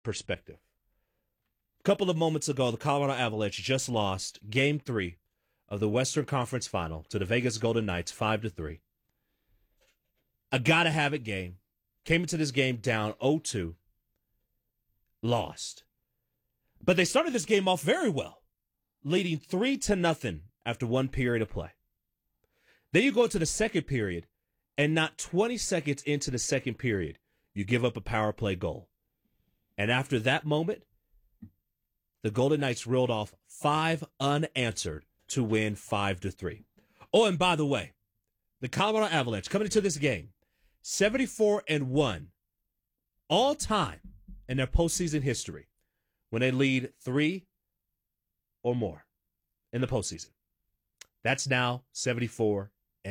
perspective. A couple of moments ago, the Colorado Avalanche just lost Game 3 of the Western Conference Final to the Vegas Golden Knights 5-3. A gotta-have-it game. Came into this game down 0-2. Lost. But they started this game off very well, leading 3-0 after one period of play. Then you go to the second period, and not 20 seconds into the second period, you give up a power play goal. And after that moment, the Golden Knights reeled off 5 unanswered to win 5-3. Oh, and by the way, the Colorado Avalanche coming into this game, 74-1 all time in their postseason history when they lead 3 or more in the postseason. That's now 74-2.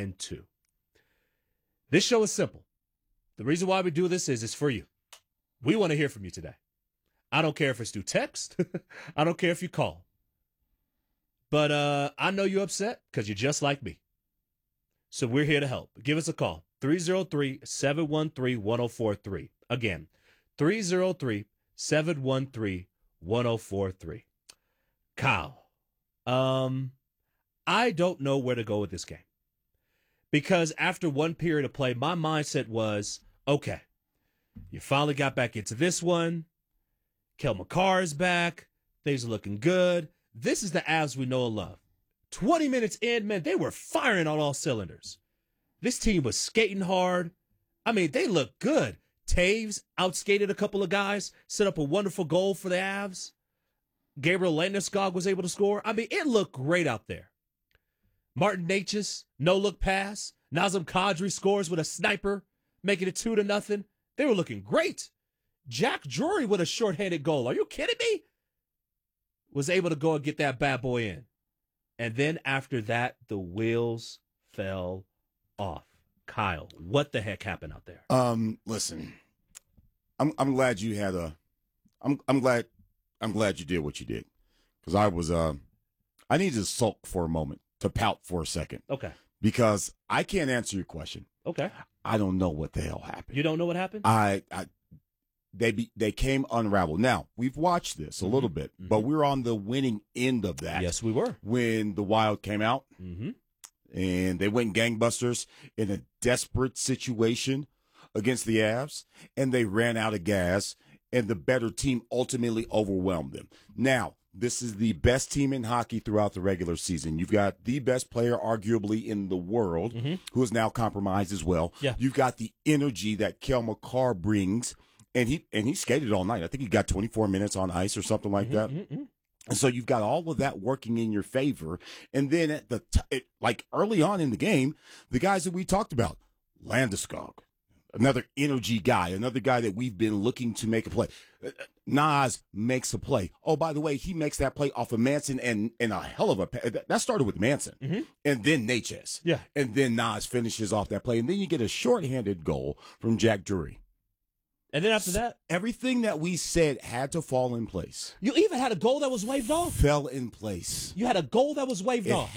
This show is simple. The reason why we do this is for you. We want to hear from you today. I don't care if it's through text. I don't care if you call. But I know you're upset because you're just like me. So we're here to help. Give us a call. 303-713-1043. Again, 303-713-1043. Kyle, I don't know where to go with this game. Because after one period of play, my mindset was, okay, you finally got back into this one. Cale Makar is back. Things are looking good. This is the Avs we know and love. 20 minutes in, man, they were firing on all cylinders. This team was skating hard. I mean, they looked good. Taves outskated a couple of guys, set up a wonderful goal for the Avs. Gabriel Landeskog was able to score. I mean, it looked great out there. Martin Necas, no-look pass. Nazem Kadri scores with a sniper, making it 2-0. They were looking great. Jack Drury with a shorthanded goal. Are you kidding me? Was able to go and get that bad boy in. And then after that, the wheels fell off. Kyle, what the heck happened out there? Listen, I'm glad you had I'm glad you did what you did. Because I needed to sulk for a moment, to pout for a second. Okay. Because I can't answer your question. Okay. I don't know what the hell happened. You don't know what happened? They came unraveled. Now, we've watched this a little bit, but we're on the winning end of that. Yes, we were. When the Wild came out, and they went gangbusters in a desperate situation against the Avs, and they ran out of gas, and the better team ultimately overwhelmed them. Now, this is the best team in hockey throughout the regular season. You've got the best player, arguably, in the world, who is now compromised as well. Yeah. You've got the energy that Cale Makar brings, and he skated all night. I think he got 24 minutes on ice or something like that. And so you've got all of that working in your favor. And then at like early on in the game, the guys that we talked about, Landeskog, another energy guy, another guy that we've been looking to make a play. Nas makes a play. Oh, by the way, he makes that play off of Manson and a hell of a that started with Manson and then Necas. Yeah. And then Nas finishes off that play. And then you get a shorthanded goal from Jack Drury. And then after that, everything that we said had to fall in place. You even had a goal that was waved off. Fell in place. You had a goal that was waved off.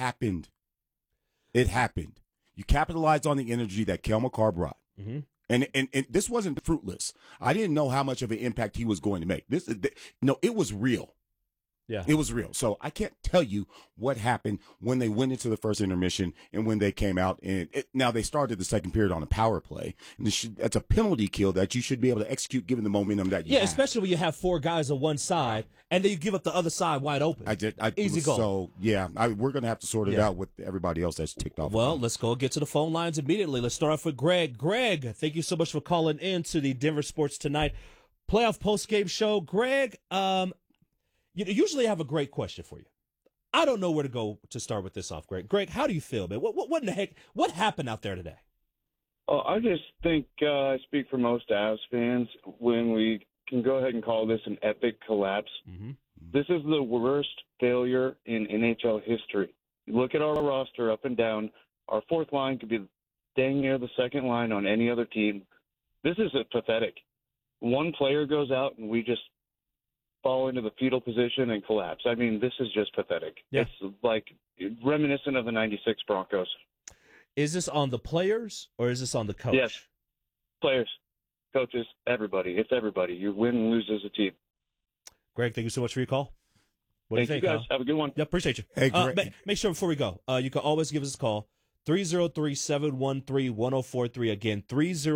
It happened. You capitalized on the energy that Cale Makar brought. And this wasn't fruitless. I didn't know how much of an impact he was going to make. It was real. Yeah. It was real. So I can't tell you what happened when they went into the first intermission and when they came out. Now they started the second period on a power play. And that's a penalty kill that you should be able to execute given the momentum that you have. Especially when you have 4 guys on one side and then you give up the other side wide open. Easy goal. So, yeah, we're going to have to sort it out with everybody else that's ticked off. Well, let's go get to the phone lines immediately. Let's start off with Greg. Greg, thank you so much for calling in to the Denver Sports Tonight playoff postgame show. Greg, usually I have a great question for you. I don't know where to go to start with this off, Greg. Greg, how do you feel, man? What in the heck? What happened out there today? I just think I speak for most Avs fans when we can go ahead and call this an epic collapse. This is the worst failure in NHL history. You look at our roster up and down. Our fourth line could be dang near the second line on any other team. This is pathetic. One player goes out and we just fall into the fetal position and collapse. I mean, this is just pathetic. Yeah. It's like reminiscent of the 96 Broncos. Is this on the players or is this on the coach? Yes. Players, coaches, everybody. It's everybody. You win and lose as a team. Greg, thank you so much for your call. What Thank do you think, you guys. Kyle? Have a good one. Yeah, appreciate you. Hey, Greg. Make sure before we go, you can always give us a call. 303-713-1043. Again,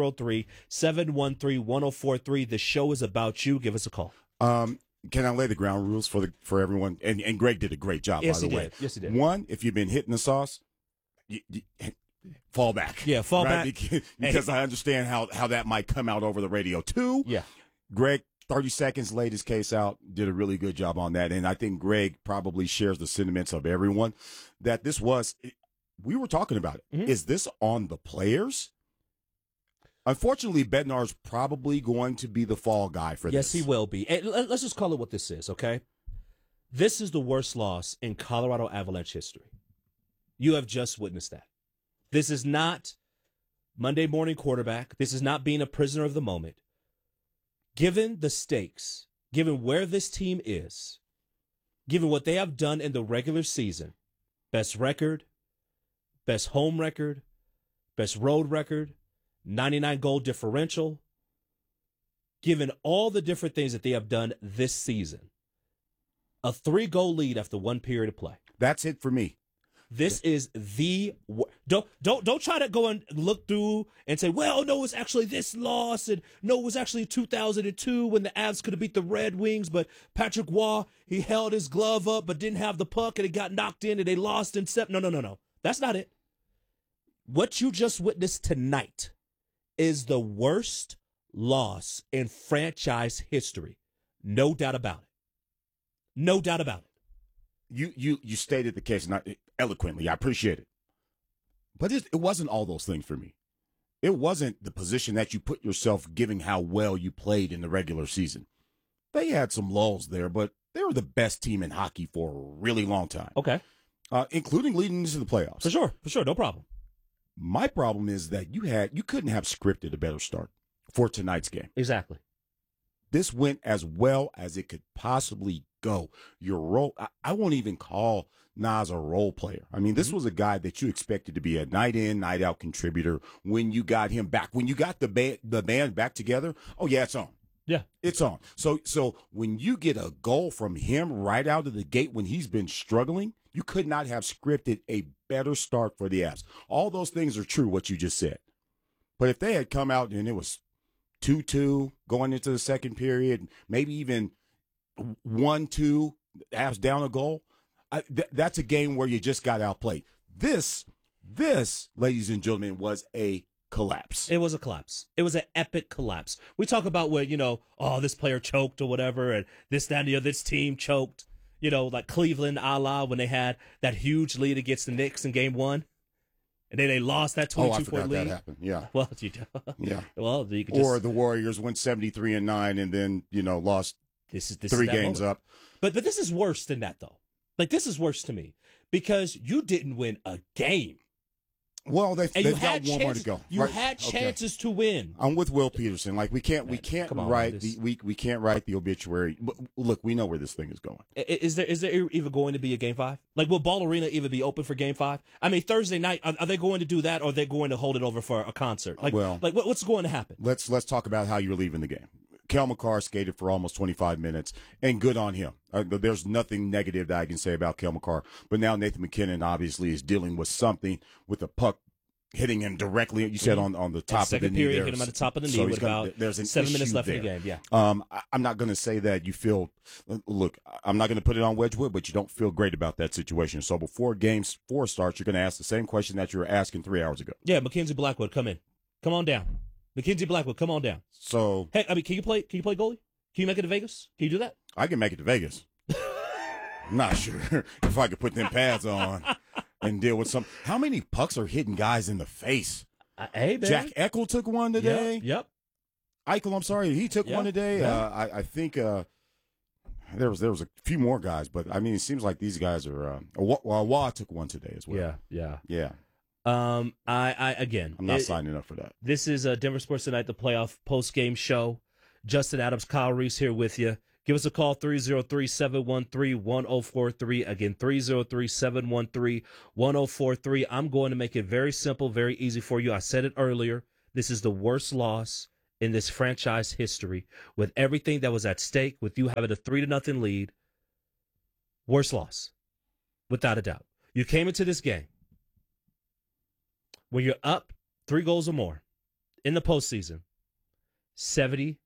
303-713-1043. The show is about you. Give us a call. Can I lay the ground rules for everyone? And Greg did a great job, Yes, by the he way. did. Yes, he did. One, if you've been hitting the sauce, you fall back. Yeah, fall right? back. Because I understand how that might come out over the radio. Two, Yeah. Greg, 30 seconds, laid his case out, did a really good job on that. And I think Greg probably shares the sentiments of everyone that this was, we were talking about it. Mm-hmm. Is this on the players? Unfortunately, Bednar's probably going to be the fall guy for Yes, this. he will be. And let's just call it what this is, okay? This is the worst loss in Colorado Avalanche history. You have just witnessed that. This is not Monday morning quarterback. This is not being a prisoner of the moment. Given the stakes, given where this team is, given what they have done in the regular season, best record, best home record, best road record, 99 goal differential, given all the different things that they have done this season, a 3-goal lead after one period of play. That's it for me. This is the don't try to go and look through and say, well, no, it's actually this loss, and no, it was actually 2002 when the Avs could have beat the Red Wings, but Patrick Waugh, he held his glove up but didn't have the puck and it got knocked in and they lost in seven. No. That's not it. What you just witnessed tonight is the worst loss in franchise history. No doubt about it. No doubt about it. You stated the case eloquently. I appreciate it. But it wasn't all those things for me. It wasn't the position that you put yourself given how well you played in the regular season. They had some lulls there, but they were the best team in hockey for a really long time. Okay. Including leading into the playoffs. For sure. No problem. My problem is that you couldn't have scripted a better start for tonight's game. Exactly. This went as well as it could possibly go. Your role, I won't even call Nas a role player. I mean, this was a guy that you expected to be a night in, night out contributor when you got him back. When you got the band back together, oh yeah, it's on. Yeah. It's on. So when you get a goal from him right out of the gate when he's been struggling, you could not have scripted a better start for the Avs. All those things are true, what you just said. But if they had come out and it was 2-2 going into the second period, maybe even 1-2, Avs down a goal, that's a game where you just got outplayed. This, ladies and gentlemen, was a collapse. It was a collapse. It was an epic collapse. We talk about where, this player choked or whatever, and this, that, and the other, this team choked, like Cleveland a la when they had that huge lead against the Knicks in game 1. And then they lost that 22-point lead. That happened. Yeah. Well, yeah. Well, you could or the Warriors went 73-9 and then, lost this 3 games moment. up. But this is worse than that, though. Like, this is worse to me because you didn't win a game. Well, they've got one more to go. You had chances to win. I'm with Will Peterson. Like we can't write the obituary. But look, we know where this thing is going. Is there even going to be a game 5? Like, will Ball Arena even be open for game 5? I mean, Thursday night, are they going to do that, or are they going to hold it over for a concert? What's going to happen? Let's talk about how you're leaving the game. Cale Makar skated for almost 25 minutes, and good on him. There's nothing negative that I can say about Cale Makar. But now Nathan McKinnon obviously is dealing with something with the puck hitting him directly. You said on the top of the knee. Second period, hit him at the top of the knee with about 7 minutes left in the game. Yeah. I'm not going to say that you feel. Look, I'm not going to put it on Wedgwood, but you don't feel great about that situation. So before game 4 starts, you're going to ask the same question that you were asking 3 hours ago. Yeah, Mackenzie Blackwood, come in. Come on down. Mackenzie Blackwood, come on down. So, hey, I mean, can you play goalie? Can you make it to Vegas? Can you do that? I can make it to Vegas. I'm not sure if I could put them pads on and deal with some. How many pucks are hitting guys in the face? Hey, man. Jack Eichel took one today. Yep. Eichel, I'm sorry, he took one today. Yeah. I think there was a few more guys, but I mean, it seems like these guys are. Waugh took one today as well. Yeah. Again, I'm not signing up for that. This is Denver Sports Tonight, the playoff post-game show. Justin Adams, Kyle Reese here with you. Give us a call, 303-713-1043. Again, 303-713-1043. I'm going to make it very simple, very easy for you. I said it earlier. This is the worst loss in this franchise history, with everything that was at stake, with you having a 3-0 lead. Worst loss, without a doubt. You came into this game when you're up 3 goals or more in the postseason, 74-1.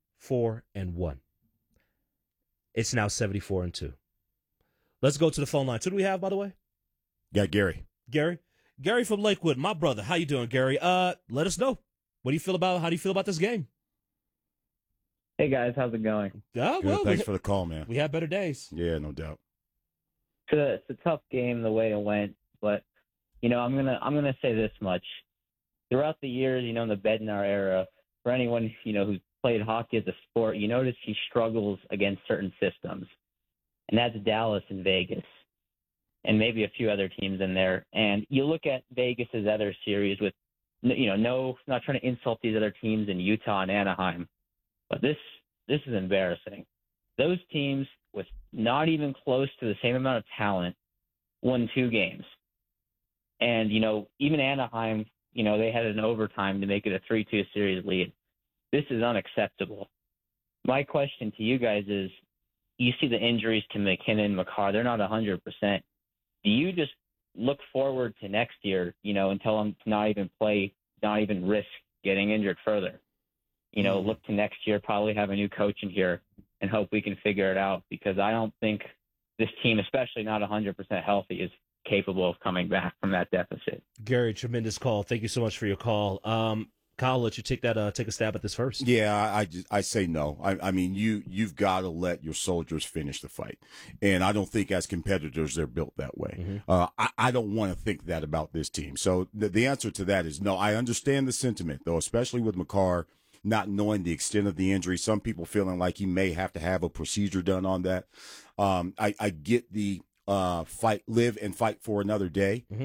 It's now 74-2. Let's go to the phone line. Who do we have, by the way? Yeah, Gary. Gary from Lakewood, my brother. How you doing, Gary? Let us know. How do you feel about this game? Hey guys, how's it going? Good. Thanks for the call, man. We have better days. Yeah, no doubt. It's a tough game the way it went, but I'm gonna say this much. Throughout the years, in the Bednar era, for anyone who's played hockey as a sport, you notice he struggles against certain systems, and that's Dallas and Vegas, and maybe a few other teams in there. And you look at Vegas's other series with, not trying to insult these other teams in Utah and Anaheim, but this is embarrassing. Those teams with not even close to the same amount of talent won 2 games. And, even Anaheim, they had an overtime to make it a 3-2 series lead. This is unacceptable. My question to you guys is, you see the injuries to McKinnon and Makar. They're not 100%. Do you just look forward to next year, and tell them to not even play, not even risk getting injured further? Look to next year, probably have a new coach in here and hope we can figure it out, because I don't think this team, especially not 100% healthy, is capable of coming back from that deficit. Gary, tremendous call. Thank you so much for your call. Kyle, I'll let you take a stab at this first. Yeah, I say no. I mean, you've got to let your soldiers finish the fight, and I don't think as competitors they're built that way. Mm-hmm. I don't want to think that about this team. So the answer to that is no. I understand the sentiment, though, especially with Makar not knowing the extent of the injury. Some people feeling like he may have to have a procedure done on that. I get the live and fight for another day. Mm-hmm.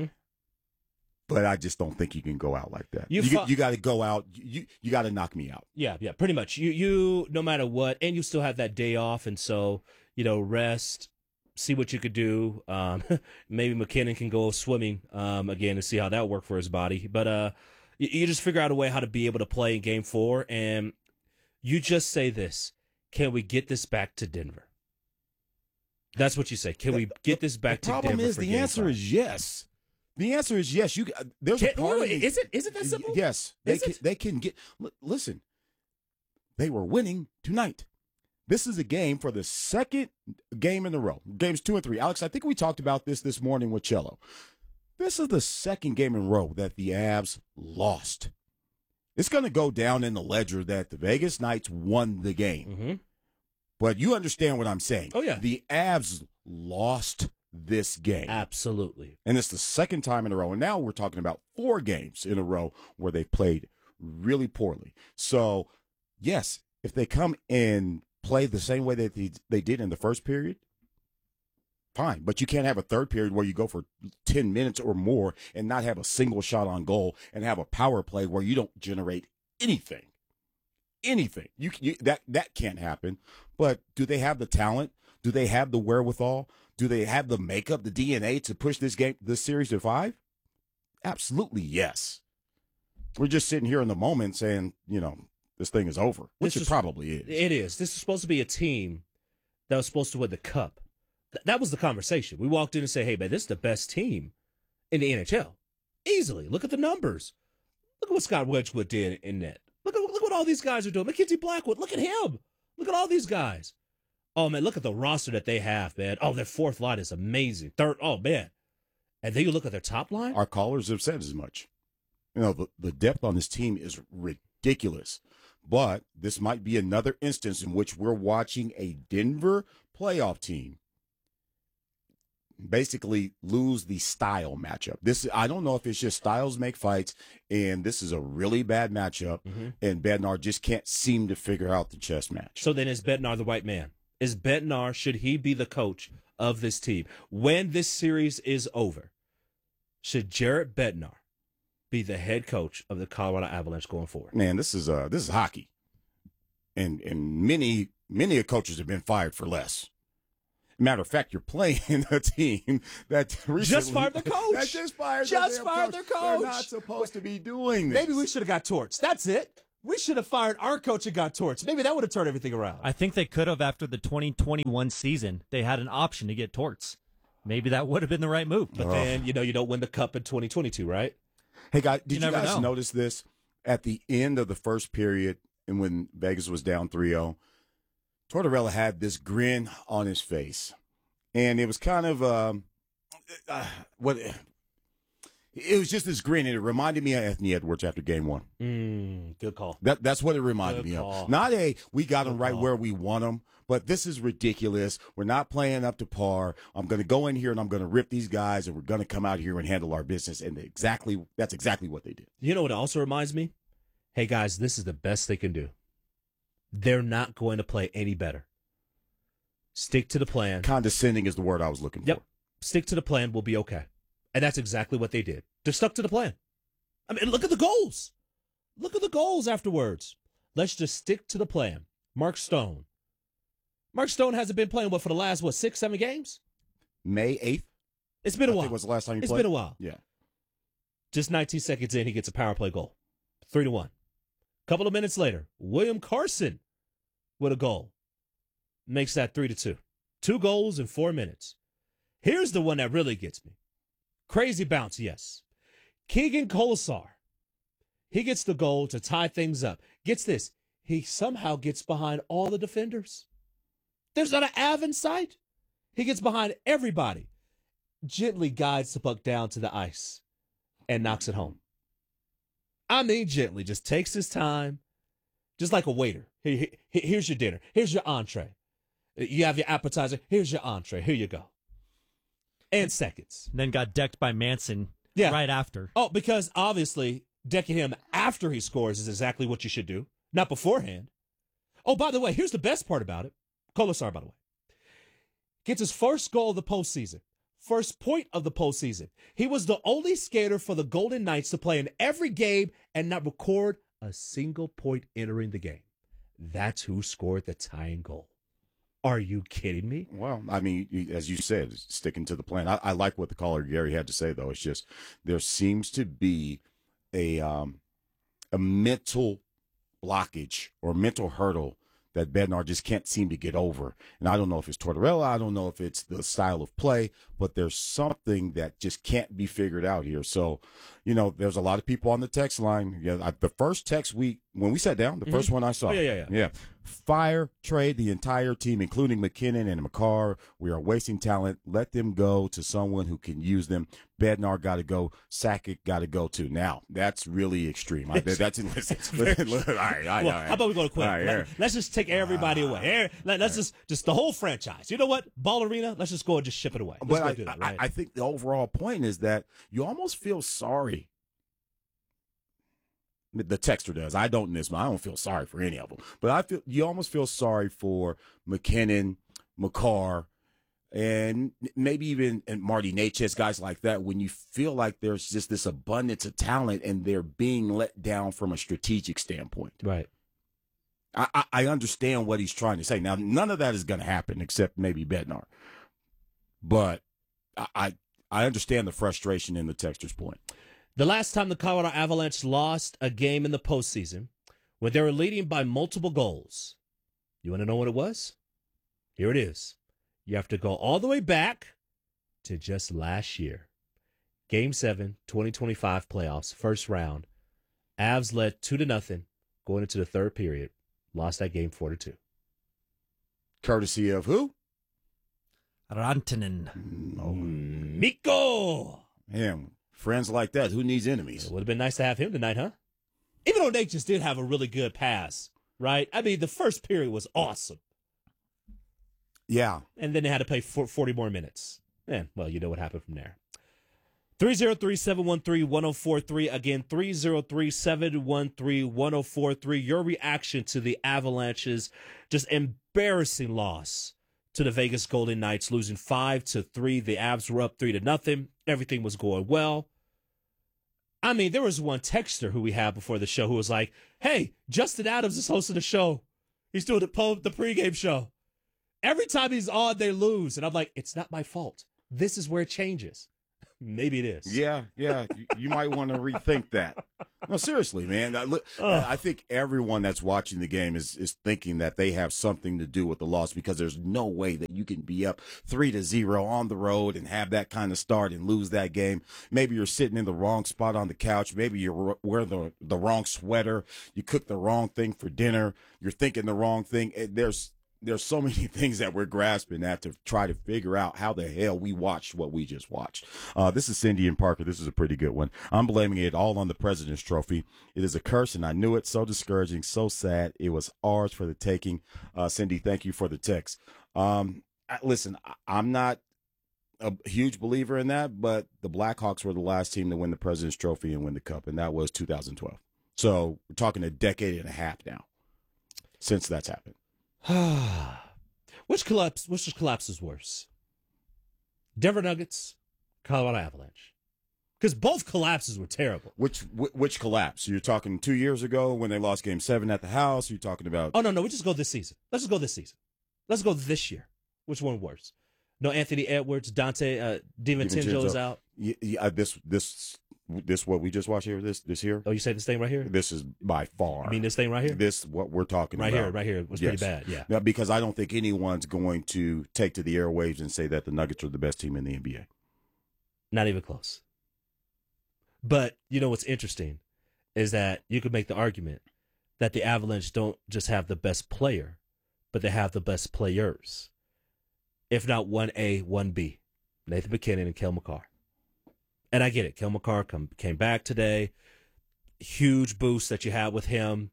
But I just don't think you can go out like that. You got to go out. You got to knock me out. Yeah, pretty much. You no matter what, and you still have that day off, and so rest, see what you could do. Maybe McKinnon can go swimming again and see how that worked for his body. But you just figure out a way how to be able to play in Game 4, and you just say this: can we get this back to Denver? That's what you say. Can we get this back to Denver? The problem is the answer is yes. The answer is yes. There's a part of me. Is it that simple? Yes. They can get. Listen, they were winning tonight. This is a game for the second game in a row. Games 2 and 3. Alex, I think we talked about this morning with Cello. This is the second game in a row that the Avs lost. It's going to go down in the ledger that the Vegas Knights won the game. Mm-hmm. But you understand what I'm saying. Oh, yeah. The Avs lost this game. Absolutely. And it's the second time in a row. And now we're talking about 4 games in a row where they played really poorly. So, yes, if they come and play the same way that they did in the first period, fine. But you can't have a third period where you go for 10 minutes or more and not have a single shot on goal and have a power play where you don't generate anything. Anything. That can't happen. But do they have the talent? Do they have the wherewithal? Do they have the makeup, the DNA to push this series to 5? Absolutely, yes. We're just sitting here in the moment saying, this thing is over, which it probably is. It is. This is supposed to be a team that was supposed to win the cup. That was the conversation. We walked in and said, hey, man, this is the best team in the NHL. Easily. Look at the numbers. Look at what Scott Wedgwood did in net. Look what all these guys are doing. Mackenzie Blackwood, look at him. Look at all these guys. Oh, man, look at the roster that they have, man. Oh, their fourth line is amazing. Third, oh, man. And then you look at their top line. Our callers have said as much. The depth on this team is ridiculous. But this might be another instance in which we're watching a Denver playoff team basically lose the style matchup. I don't know if it's just styles make fights, and this is a really bad matchup, and Bednar just can't seem to figure out the chess match. So then is Bednar the right man? Is Bednar, should he be the coach of this team? When this series is over, should Jared Bednar be the head coach of the Colorado Avalanche going forward? Man, this is hockey. And many coaches have been fired for less. Matter of fact, you're playing a team that recently, just fired the coach. That just fired their coach. They're not supposed to be doing this. Maybe we should have got torched. That's it. We should have fired our coach and got torched. Maybe that would have turned everything around. I think they could have after the 2021 season. They had an option to get torts. Maybe that would have been the right move. But then, you don't win the cup in 2022, right? Hey, guys, did you never guys know. notice this? At the end of the first period, and when Vegas was down 3-0, Tortorella had this grin on his face. And it was kind of it was just this grin, and it reminded me of Anthony Edwards after game one. Good call. That's what it reminded Good me call. of. Not we got him Good right call. where we want him, but this is ridiculous. We're not playing up to par. I'm going to go in here and I'm going to rip these guys, and we're going to come out here and handle our business. And that's exactly what they did. You know what it also reminds me? Hey, guys, this is the best they can do. They're not going to play any better. Stick to the plan. Condescending is the word I was looking for. Yep. Stick to the plan. We'll be okay. And that's exactly what they did. They stuck to the plan. I mean, look at the goals. Look at the goals afterwards. Let's just stick to the plan. Mark Stone. Mark Stone hasn't been playing, for the last, 6, 7 games? May 8th? It's been a I while. think was the last time you It's played? been a while. Yeah. Just 19 seconds in, he gets a power play goal. 3-1. Couple of minutes later, William Carson with a goal. Makes that 3-2. 2 goals in 4 minutes. Here's the one that really gets me. Crazy bounce, yes. Keegan Colasar. He gets the goal to tie things up. Gets this. He somehow gets behind all the defenders. There's not an Av in sight. He gets behind everybody. Gently guides the puck down to the ice and knocks it home. I mean, gently, just takes his time, just like a waiter. Here's your dinner. Here's your entree. You have your appetizer. Here's your entree. Here you go. And seconds. And then got decked by Manson right after. Oh, because obviously decking him after he scores is exactly what you should do, not beforehand. Oh, by the way, here's the best part about it. Colasar, by the way. Gets his first goal of the postseason. First point of the postseason. He was the only skater for the Golden Knights to play in every game and not record a single point entering the game. That's who scored the tying goal. Are you kidding me? Well, I mean, as you said, sticking to the plan. I like what the caller Gary had to say, though. It's just there seems to be a mental blockage or mental hurdle that Bednar just can't seem to get over. And I don't know if it's Tortorella, I don't know if it's the style of play, but there's something that just can't be figured out here. So, there's a lot of people on the text line. Yeah, the first text when we sat down, the first one I saw. Oh, yeah. Fire, trade the entire team, including McKinnon and McCarr. We are wasting talent. Let them go to someone who can use them. Bednar got to go. Sakic got to go too. Now, that's really extreme. That's listen. All right. How about we go to quick? All right, Let's just take everybody away. Let's just the whole franchise. You know what? Ball Arena, let's just go and just ship it away. Let's go do that, right? I think the overall point is that you almost feel sorry. The texter does. I don't in this. I don't feel sorry for any of them. But you almost feel sorry for McKinnon, McCarr, and maybe even Marty Necas, guys like that, when you feel like there's just this abundance of talent and they're being let down from a strategic standpoint. Right. I understand what he's trying to say. Now, none of that is going to happen except maybe Bednar. But I understand the frustration in the texter's point. The last time the Colorado Avalanche lost a game in the postseason, when they were leading by multiple goals, you want to know what it was? Here it is. You have to go all the way back to just last year. Game 7, 2025 playoffs, first round. Avs led 2-0 going into the third period. Lost that game 4-2. Courtesy of who? Rantanen. Mikko! Man, friends like that, who needs enemies? It would have been nice to have him tonight, huh? Even though Nate just did have a really good pass, right? I mean, the first period was awesome. Yeah. And then they had to play 40 more minutes. And, well, you know what happened from there. 303-713-1043. Again, 303-713-1043. Your reaction to the Avalanche's just embarrassing loss to the Vegas Golden Knights, losing 5-3. The Avs were up 3-0. Everything was going well. I mean, there was one texter who we had before the show who was like, hey, Justin Adams is hosting the show. He's doing the pregame show. Every time he's on, they lose. And I'm like, it's not my fault. This is where it changes. Maybe it is. Yeah. You might want to rethink that. No, seriously, man. I think everyone that's watching the game is thinking that they have something to do with the loss, because there's no way that you can be up 3-0 on the road and have that kind of start and lose that game. Maybe you're sitting in the wrong spot on the couch. Maybe you're wearing the wrong sweater. You cooked the wrong thing for dinner. You're thinking the wrong thing. There's so many things that we're grasping at to try to figure out how the hell we watched what we just watched. This is Cindy and Parker. This is a pretty good one. I'm blaming it all on the President's Trophy. It is a curse, and I knew it. So discouraging, so sad. It was ours for the taking. Cindy, thank you for the text. Listen, I'm not a huge believer in that, but the Blackhawks were the last team to win the President's Trophy and win the Cup, and that was 2012. So we're talking a decade and a half now since that's happened. Which collapse is worse? Denver Nuggets, Colorado Avalanche. Because both collapses were terrible. Which collapse? You're talking 2 years ago when they lost Game 7 at the house? You're talking about? Oh, no, we just go this season. Let's just go this season. Let's go this year. Which one worse? No Anthony Edwards, Dante DiVincenzo is out. Yeah, this what we just watched here. This here. Oh, you say this thing right here? This is by far. I mean, this thing right here. This what we're talking about. Right here was pretty bad. Yeah. Now, because I don't think anyone's going to take to the airwaves and say that the Nuggets are the best team in the NBA. Not even close. But you know what's interesting is that you could make the argument that the Avalanche don't just have the best player, but they have the best players. If not 1A, 1B. Nathan MacKinnon and Cale Makar. And I get it. Cale Makar came back today. Huge boost that you had with him.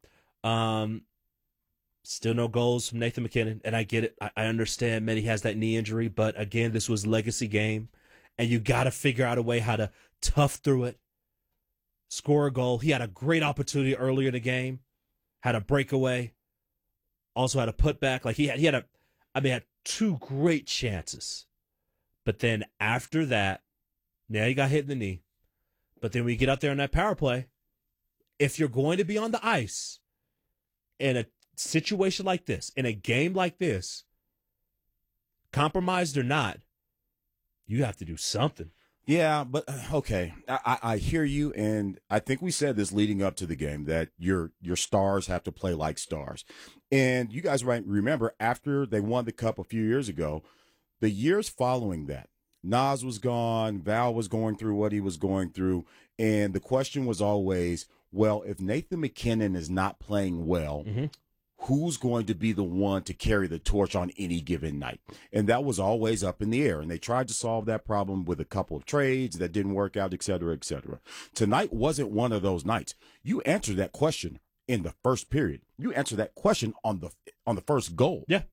Still no goals from Nathan MacKinnon. And I get it. I understand, man, he has that knee injury. But again, this was legacy game. And you got to figure out a way how to tough through it. Score a goal. He had a great opportunity earlier in the game. Had a breakaway. Also had a putback. Like he had two great chances. But then after that, now he got hit in the knee. But then we get out there on that power play. If you're going to be on the ice in a situation like this, in a game like this, compromised or not, you have to do something. Yeah, but okay, I hear you, and I think we said this leading up to the game that your stars have to play like stars. And you guys might remember after they won the Cup a few years ago, the years following that, Nas was gone, Val was going through what he was going through, and the question was always, well, if Nathan MacKinnon is not playing well, who's going to be the one to carry the torch on any given night? And that was always up in the air, and they tried to solve that problem with a couple of trades that didn't work out, et cetera, et cetera. Tonight wasn't one of those nights. You answered that question in the first period. You answered that question on the first goal. Yeah.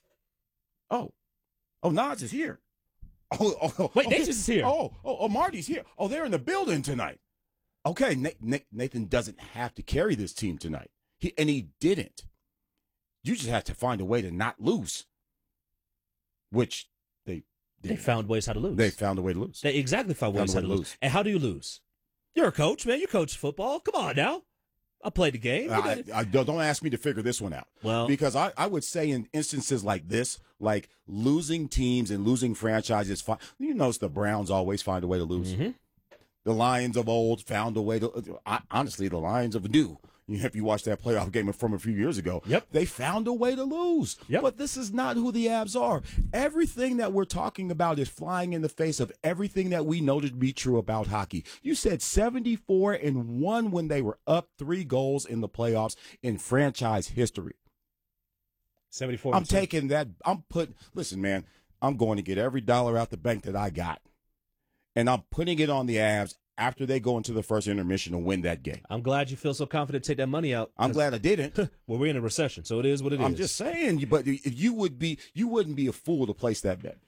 Oh, Nas is here. Wait, Nathan's here. Oh, Marty's here. Oh, they're in the building tonight. Okay, Nathan doesn't have to carry this team tonight. He didn't. You just have to find a way to not lose, which they found ways how to lose. They found a way to lose. They exactly found ways how to lose. And how do you lose? You're a coach, man. You coach football. Come on now. I played the game. I don't ask me to figure this one out. Well, because I would say in instances like this, like losing teams and losing franchises, you notice the Browns always find a way to lose. Mm-hmm. The Lions of old found a way to. Honestly, the Lions of new. If you watch that playoff game from a few years ago, they found a way to lose. But this is not who the Avs are. Everything that we're talking about is flying in the face of everything that we know to be true about hockey. You said 74-1 when they were up 3 goals in the playoffs in franchise history. 74. I'm taking that. Listen, man, I'm going to get every dollar out the bank that I got. And I'm putting it on the Avs after they go into the first intermission and win that game. I'm glad you feel so confident to take that money out. I'm glad I didn't. Well, we're in a recession, so it is what it is. I'm just saying, but you wouldn't be a fool to place that bet.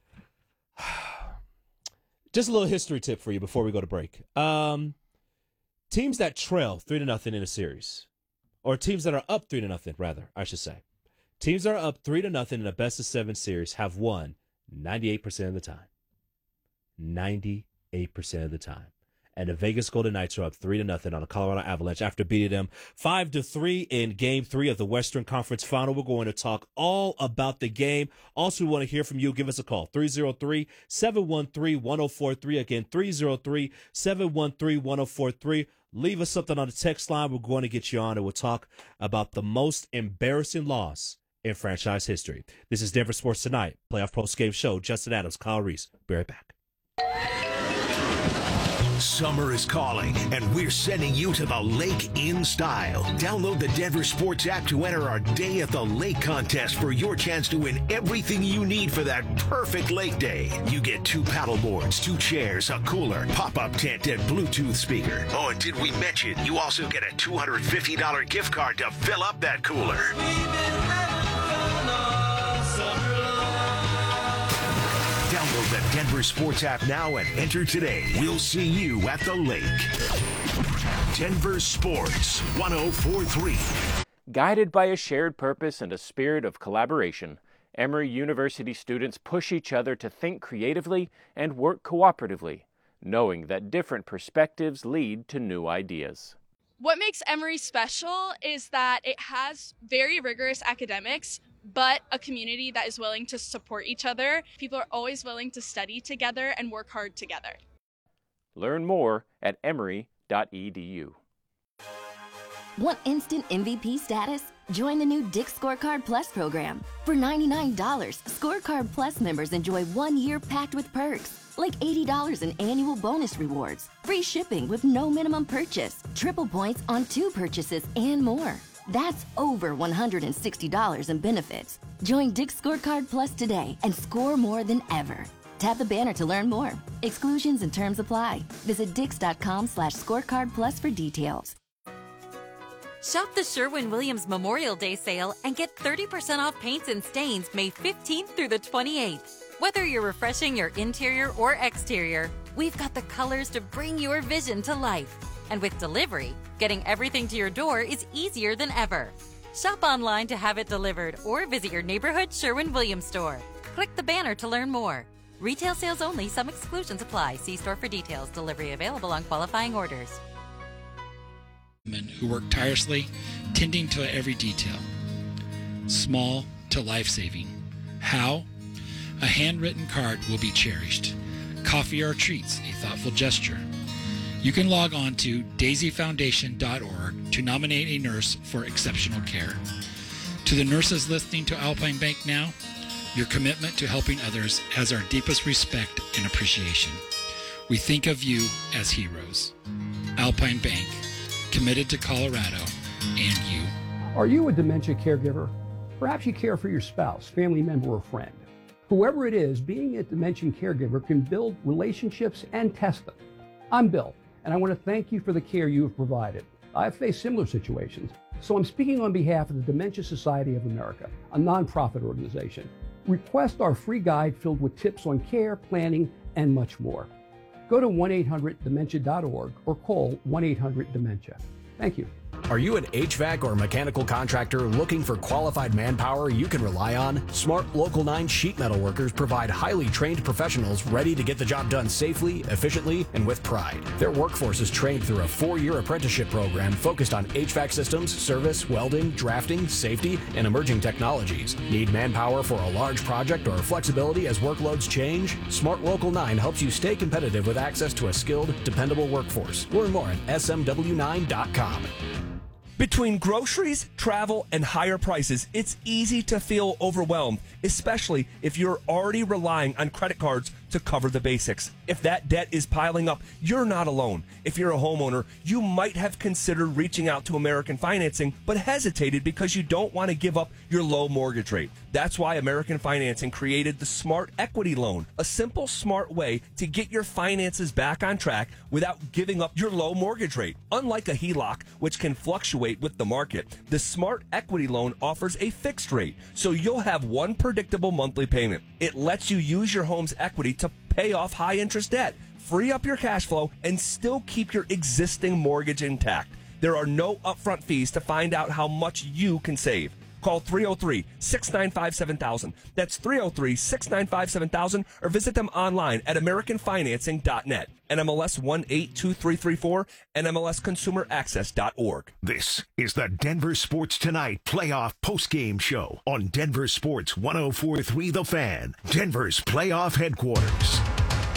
Just a little history tip for you before we go to break. Teams that trail 3-0 in a series, or teams that are up 3-0, rather, I should say. Teams that are up 3-0 in a best-of-7 series have won 98% of the time. 98% of the time. and the Vegas Golden Knights are up 3-0 on the Colorado Avalanche after beating them 5-3 in Game 3 of the Western Conference Final. We're going to talk all about the game. Also, we want to hear from you. Give us a call, 303-713-1043. Again, 303-713-1043. Leave us something on the text line. We're going to get you on, and we'll talk about the most embarrassing loss in franchise history. This is Denver Sports Tonight, playoff post-game show. Justin Adams, Kyle Reese. Be right back. Summer is calling, and we're sending you to the lake in style. Download the Denver Sports app to enter our Day at the Lake contest for your chance to win everything you need for that perfect lake day. You get 2 paddle boards, 2 chairs, a cooler, pop-up tent, and Bluetooth speaker. Oh, and did we mention you also get a $250 gift card to fill up that cooler? Download the Denver Sports app now and enter today. We'll see you at the lake. Denver Sports 104.3. Guided by a shared purpose and a spirit of collaboration, Emory University students push each other to think creatively and work cooperatively, knowing that different perspectives lead to new ideas. What makes Emory special is that it has very rigorous academics, but a community that is willing to support each other. People are always willing to study together and work hard together. Learn more at emory.edu. Want instant MVP status? Join the new Dick's Scorecard Plus program. For $99, Scorecard Plus members enjoy 1 year packed with perks, like $80 in annual bonus rewards, free shipping with no minimum purchase, triple points on 2 purchases, and more. That's over $160 in benefits. Join Dick's Scorecard Plus today and score more than ever. Tap the banner to learn more. Exclusions and terms apply. Visit dix.com/scorecard plus for details. Shop the Sherwin-Williams Memorial Day sale and get 30% off paints and stains May 15th through the 28th. Whether you're refreshing your interior or exterior, we've got the colors to bring your vision to life. And with delivery, getting everything to your door is easier than ever. Shop online to have it delivered or visit your neighborhood Sherwin-Williams store. Click the banner to learn more. Retail sales only. Some exclusions apply. See store for details. Delivery available on qualifying orders. Who work tirelessly, tending to every detail, small to life-saving. How? A handwritten card will be cherished. Coffee or treats, a thoughtful gesture. You can log on to daisyfoundation.org to nominate a nurse for exceptional care. To the nurses listening to Alpine Bank now, your commitment to helping others has our deepest respect and appreciation. We think of you as heroes. Alpine Bank, committed to Colorado and you. Are you a dementia caregiver? Perhaps you care for your spouse, family member, or friend. Whoever it is, being a dementia caregiver can build relationships and test them. I'm Bill, and I want to thank you for the care you have provided. I've faced similar situations, so I'm speaking on behalf of the Dementia Society of America, a nonprofit organization. Request our free guide filled with tips on care, planning, and much more. Go to 1-800-DEMENTIA.org or call 1-800-DEMENTIA. Thank you. Are you an HVAC or mechanical contractor looking for qualified manpower you can rely on? Smart Local 9 sheet metal workers provide highly trained professionals ready to get the job done safely, efficiently, and with pride. Their workforce is trained through a 4-year apprenticeship program focused on HVAC systems, service, welding, drafting, safety, and emerging technologies. Need manpower for a large project or flexibility as workloads change? Smart Local 9 helps you stay competitive with access to a skilled, dependable workforce. Learn more at smw9.com. Between groceries, travel, and higher prices, it's easy to feel overwhelmed, especially if you're already relying on credit cards to cover the basics. If that debt is piling up, you're not alone. If you're a homeowner, you might have considered reaching out to American Financing, but hesitated because you don't want to give up your low mortgage rate. That's why American Financing created the Smart Equity Loan, a simple, smart way to get your finances back on track without giving up your low mortgage rate. Unlike a HELOC, which can fluctuate with the market, the Smart Equity Loan offers a fixed rate, so you'll have one predictable monthly payment. It lets you use your home's equity to pay off high-interest debt, free up your cash flow, and still keep your existing mortgage intact. There are no upfront fees to find out how much you can save. Call 303-695-7000. That's 303-695-7000, or visit them online at AmericanFinancing.net. NMLS 182334, NMLSConsumerAccess.org. This is the Denver Sports Tonight playoff postgame show on Denver Sports 104.3 The Fan, Denver's playoff headquarters.